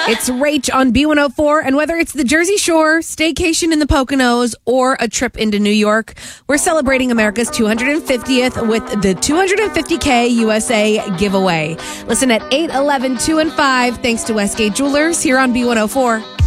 It's Rach on B104, and whether it's the Jersey Shore, staycation in the Poconos, or a trip into New York, we're celebrating America's 250th with the 250K USA giveaway. Listen at 8, 11, 2, and 5, thanks to Westgate Jewelers here on B104.